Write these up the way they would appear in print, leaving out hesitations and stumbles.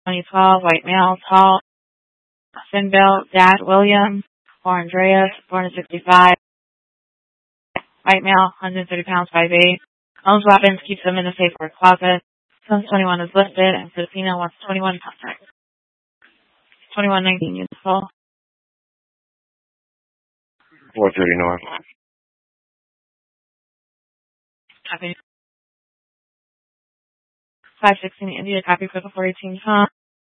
2012, white male, tall, thin built, dad, William, or Andreas, born in 65, white male, 130 pounds, 5'8", owns weapons, keeps them in a safe work closet. Since 21 is listed, and for the female wants 21 contact. 2119 useful. 430 north. Copy. 516 India, copy for the 418 Tom.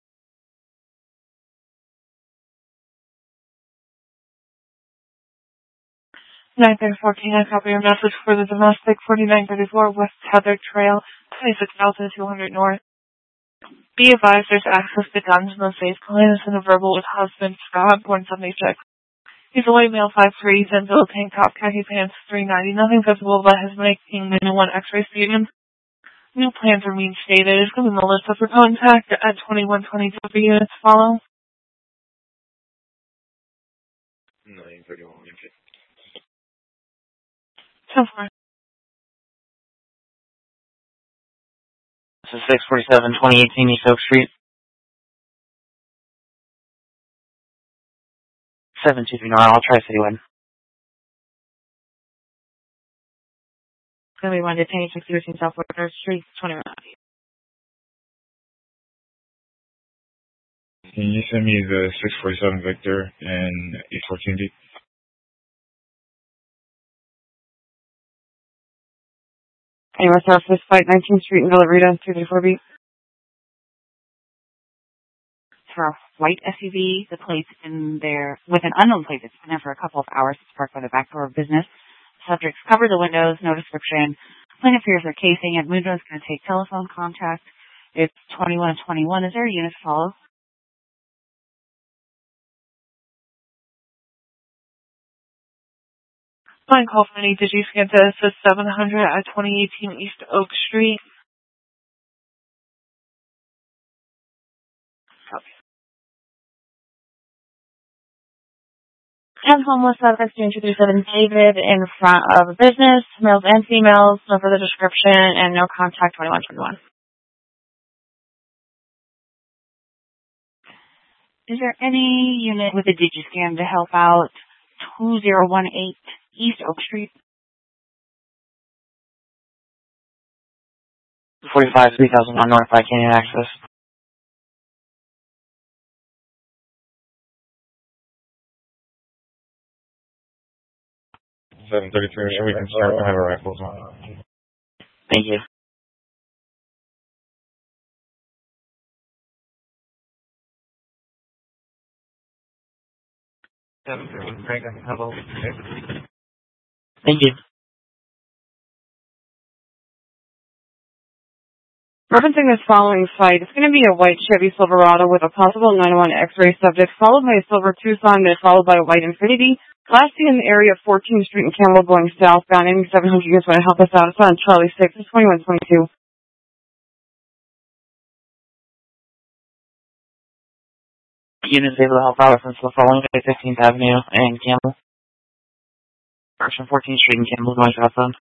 9314, I copy your message for the domestic 4934 West Heather Trail, 26,200 north. Be advised there's access to guns in the safe. Client is in a verbal with husband Scott, born 76. He's a white male, 5'3", thin built, tank top, khaki pants, 390. Nothing visible but his making minimal X-ray sputum. No plans are reinstated. It's going to be Melissa for contact at 2122 for units follow. 931. 10-4. This is 647, 2018 East Oak Street. 723 I'll try Citywide. It's going to be 1 to 10, 613 South Water Street, 21. Can you send me the 647 Victor and 814 D? Anyway, Southwest Flight 19th Street in Villarita, 234B. For a white SUV, the plate's in there with an unknown plate that's been there for a couple of hours. It's parked by the back door of business. Subjects cover the windows, no description. Plaintiff fears their casing, and Mundo is going to take telephone contact. It's 2121. Is there a unit to follow? Line call from any DigiScan to assist 700 at 2018 East Oak Street. Copy. And homeless subjects 237 David in front of a business, males and females, no further description, and no contact 2121. Is there any unit with a DigiScan to help out 2018 East Oak Street? 45, 3001 North by Canyon Access. $733, and we can start to have our rifles on. Thank you. Thank you. Referencing this following site, it's going to be a white Chevy Silverado with a possible 901 X-ray subject, followed by a silver Tucson, then followed by a white Infiniti. Last seen in the area of 14th Street in Campbell going southbound. Any 700 units want to help us out. It's on Charlie 6. It's 2122. Units able to help out reference the following day, 15th Avenue and Campbell. Direction 14th Street in Campbell going southbound.